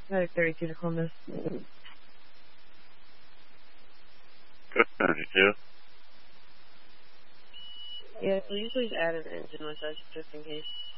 Medic 32 to Columbus. Good, 32. Yeah, so you please add an engine with us just in case.